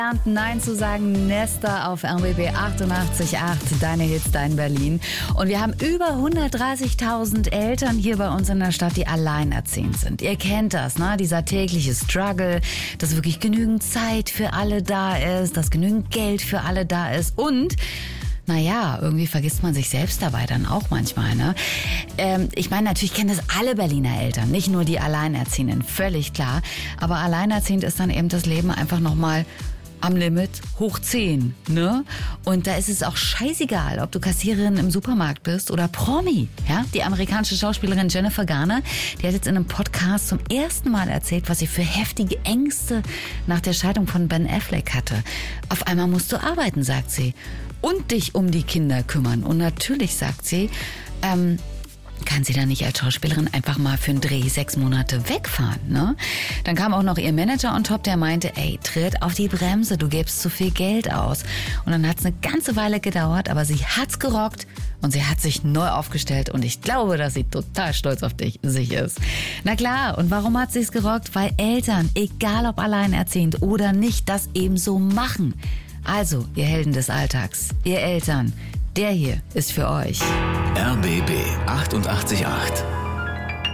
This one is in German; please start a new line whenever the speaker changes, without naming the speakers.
Lernt Nein zu sagen, Nesta auf RBB 88.8, deine Hits, dein Berlin. Und wir haben über 130.000 Eltern hier bei uns in der Stadt, die alleinerziehend sind. Ihr kennt das, ne? Dieser tägliche Struggle, dass wirklich genügend Zeit für alle da ist, dass genügend Geld für alle da ist und naja, irgendwie vergisst man sich selbst dabei dann auch manchmal, ne? Ich meine, natürlich kennen das alle Berliner Eltern, nicht nur die Alleinerziehenden, völlig klar. Aber alleinerziehend ist dann eben das Leben einfach nochmal am Limit hoch 10, ne? Und da ist es auch scheißegal, ob du Kassiererin im Supermarkt bist oder Promi, ja? Die amerikanische Schauspielerin Jennifer Garner, die hat jetzt in einem Podcast zum ersten Mal erzählt, was sie für heftige Ängste nach der Scheidung von Ben Affleck hatte. Auf einmal musst du arbeiten, sagt sie, und dich um die Kinder kümmern. Und natürlich, sagt sie, kann sie dann nicht als Schauspielerin einfach mal für einen Dreh 6 Monate wegfahren, ne? Dann kam auch noch ihr Manager on top, der meinte, ey, tritt auf die Bremse, du gibst zu viel Geld aus. Und dann hat es eine ganze Weile gedauert, aber sie hat's gerockt und sie hat sich neu aufgestellt und ich glaube, dass sie total stolz auf sich ist. Na klar, und warum hat sie es gerockt? Weil Eltern, egal ob alleinerziehend oder nicht, das eben so machen. Also, ihr Helden des Alltags, ihr Eltern, der hier ist für euch.
RBB 88.8